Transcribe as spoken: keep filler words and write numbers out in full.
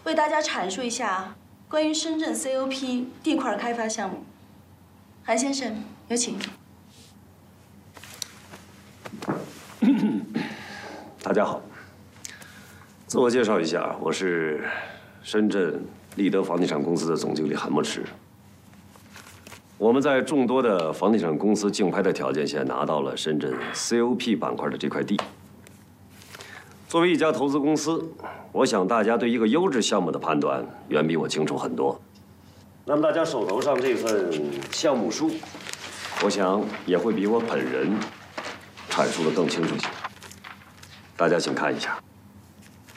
为大家阐述一下关于深圳 C O P 地块开发项目。韩先生，有请。 大家好，自我介绍一下，我是深圳立德房地产公司的总经理韩墨池。我们在众多的房地产公司竞拍的条件下，拿到了深圳 C O P 板块的这块地。作为一家投资公司，我想大家对一个优质项目的判断远比我清楚很多。那么大家手头上这份项目书，我想也会比我本人阐述的更清楚些。大家请看一下。